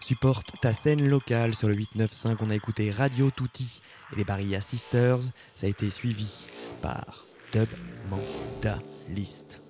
Supporte ta scène locale sur le 895. On a écouté Radio Tutti et les Barilla Sisters. Ça a été suivi par Dub Mentalist.